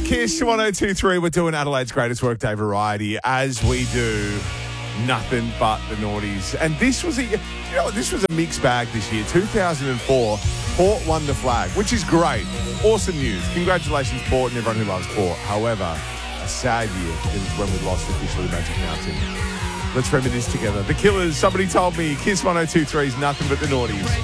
Kiss 1023. We're doing Adelaide's Greatest Workday Variety as we do nothing but the naughties. And this was this was a mixed bag this year. 2004, Port won the flag, which is great. Awesome news. Congratulations, Port, and everyone who loves Port. However, a sad year is when we lost officially Magic Mountain. Let's reminisce together. The Killers, somebody told me Kiss 1023 is nothing but the naughties.